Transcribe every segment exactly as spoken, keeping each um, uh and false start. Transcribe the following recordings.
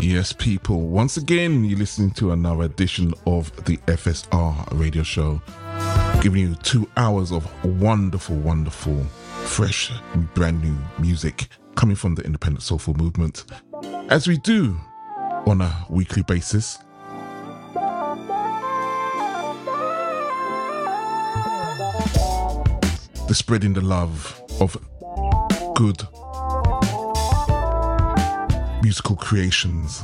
Yes, people, once again, you're listening to another edition of the F S R radio show, giving you two hours of wonderful, wonderful, fresh, brand new music coming from the independent soulful movement, as we do on a weekly basis. The spreading the love of good musical creations.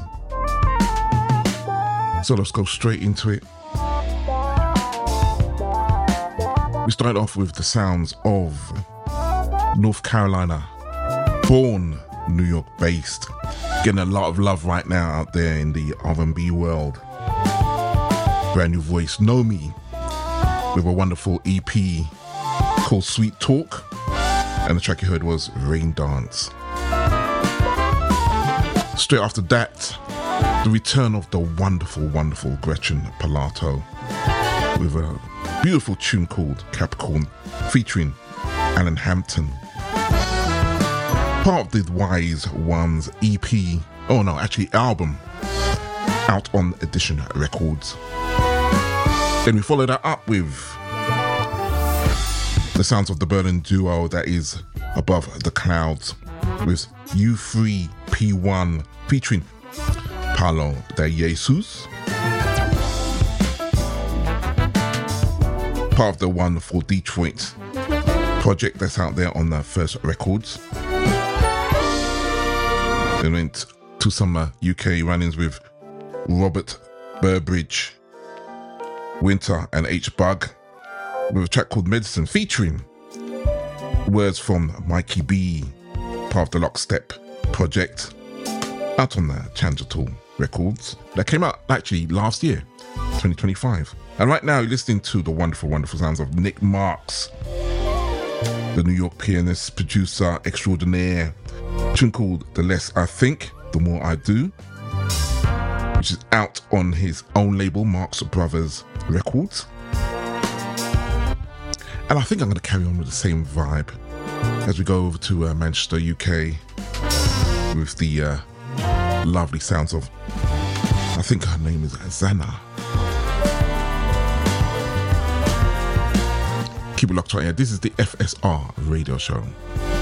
So let's go straight into it. We start off with the sounds of North Carolina, born New York based, getting a lot of love right now out there in the R and B world. Brand new voice, Nomi, with a wonderful E P called Sweet Talk, and the track you heard was Rain Dance. Straight after that, the return of the wonderful, wonderful Gretchen Parlato with a beautiful tune called Capricorn featuring Alan Hampton. Part of the Wise Ones E P, oh no, actually album, out on Edition Records. Then we follow that up with the sounds of the Berlin duo that is Above the Clouds with U three P one featuring Paulo de Jesus. Part of the wonderful Detroit project that's out there on the First Records. They went to some uh, U K run-ins with Robert Burbridge, Winter and H Bug with a track called Medicine featuring words from Mikey B, part of the Lockstep project, out on the Chanjatul Records. That came out actually last year, twenty twenty-five. And right now you're listening to the wonderful, wonderful sounds of Nick Marks, the New York pianist, producer extraordinaire. Tune called The Less I Think, The More I Do, which is out on his own label, Marx Brothers Records. And I think I'm going to carry on with the same vibe as we go over to uh, Manchester, U K, with the uh, lovely sounds of, I think her name is Zana. Keep it locked right here. This is the F S R radio show.